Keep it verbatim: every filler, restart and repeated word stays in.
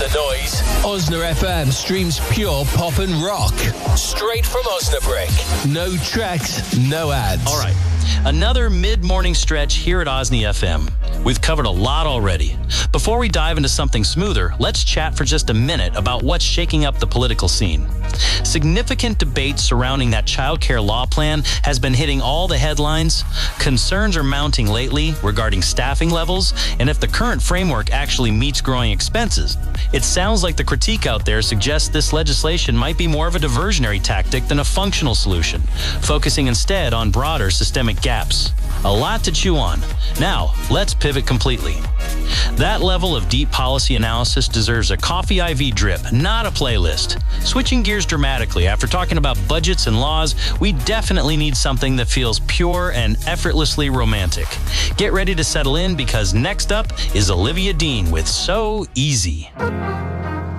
noise. Osna F M streams pure pop and rock. Straight from Osnabrück. No tracks, no ads. All right. Another mid-morning stretch here at Osny F M. We've covered a lot already. Before we dive into something smoother, let's chat for just a minute about what's shaking up the political scene. Significant debate surrounding that child care law plan has been hitting all the headlines. Concerns are mounting lately regarding staffing levels and if the current framework actually meets growing expenses. It sounds like the critique out there suggests this legislation might be more of a diversionary tactic than a functional solution, focusing instead on broader systemic gaps. A lot to chew on. Now, let's pivot completely. That level of deep policy analysis deserves a coffee I V drip, not a playlist. Switching gears dramatically, after talking about budgets and laws, we definitely need something that feels pure and effortlessly romantic. Get ready to settle in because next up is Olivia Dean with So Easy.